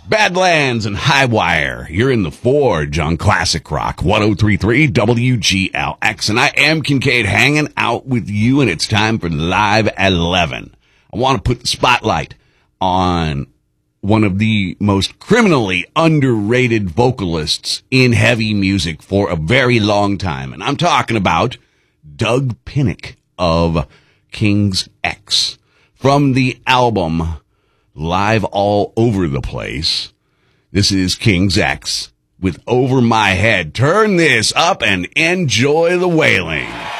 Badlands and Highwire. You're in the Forge on Classic Rock 103.3 WGLX. And I am Kincaid hanging out with you, and it's time for Live at 11. I want to put the spotlight on one of the most criminally underrated vocalists in heavy music for a very long time. And I'm talking about Doug Pinnick of King's X. From the album Live All Over the Place, this is King's X with Over My Head. Turn this up and enjoy the wailing.